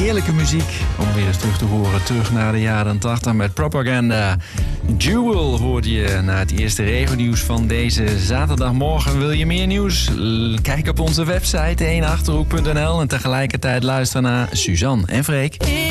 heerlijke muziek om weer eens terug te horen. Terug naar de jaren 80 met Propaganda. Jewel hoorde je na het eerste regionieuws van deze zaterdagmorgen. Wil je meer nieuws? Kijk op onze website 1achterhoek.nl en tegelijkertijd luisteren naar Suzanne en Freek.